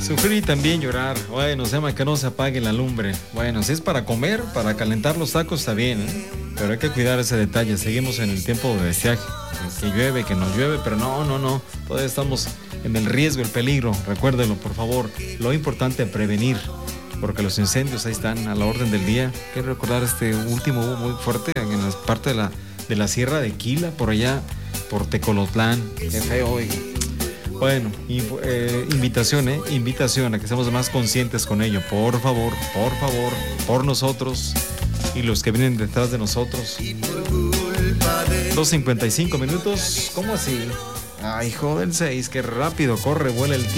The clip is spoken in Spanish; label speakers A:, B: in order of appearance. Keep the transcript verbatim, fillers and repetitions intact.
A: Sufrir y también llorar. Bueno, se llama que no se apague la lumbre. Bueno, si es para comer, para calentar los tacos está bien, ¿eh? Pero hay que cuidar ese detalle. Seguimos en el tiempo de estiaje. Que llueve, que no llueve, pero no, no, no. Todavía estamos en el riesgo, el peligro. Recuérdelo, por favor. Lo importante es prevenir, porque los incendios ahí están a la orden del día. Quiero recordar este último hubo muy fuerte en la parte de la, de la Sierra de Quila, por allá, por Tecolotlán. Qué feo, oiga. Bueno, eh, invitación, eh, invitación a que seamos más conscientes con ello. Por favor, por favor, por nosotros y los que vienen detrás de nosotros. dos cincuenta y cinco minutos, ¿cómo así? Ay, joder, seis, qué rápido corre, vuela el tiempo.